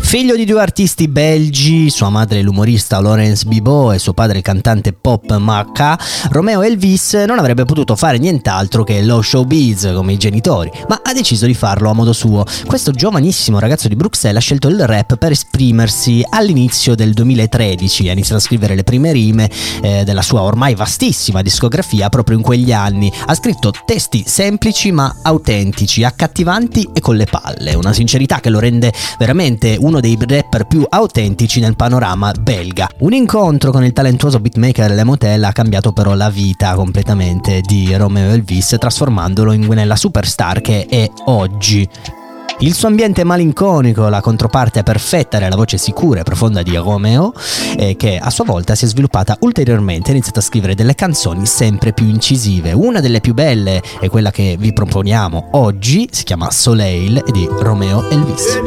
Figlio di due artisti belgi, sua madre l'umorista Laurence Bibot e suo padre il cantante pop Macca, Romeo Elvis non avrebbe potuto fare nient'altro che lo showbiz come i genitori, ma ha deciso di farlo a modo suo. Questo giovanissimo ragazzo di Bruxelles ha scelto il rap per esprimersi all'inizio del 2013, ha iniziato a scrivere le prime rime della sua ormai vastissima discografia proprio in quegli anni. Ha scritto testi semplici ma autentici, accattivanti e con le palle, una sincerità che lo rende veramente uno dei rapper più autentici nel panorama belga. Un incontro con il talentuoso beatmaker Le Motel ha cambiato però la vita completamente di Romeo Elvis, trasformandolo nella superstar che è oggi. Il suo ambiente malinconico, la controparte perfetta era la voce sicura e profonda di Romeo, che a sua volta si è sviluppata ulteriormente e ha iniziato a scrivere delle canzoni sempre più incisive. Una delle più belle è quella che vi proponiamo oggi, si chiama Soleil, di Romeo Elvis.